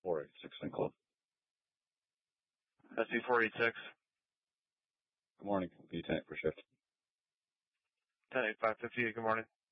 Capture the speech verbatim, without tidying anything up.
four eight six St. Cloud. S C four eight six. Good morning. B ten for shift. ten eight five fifty. Good morning.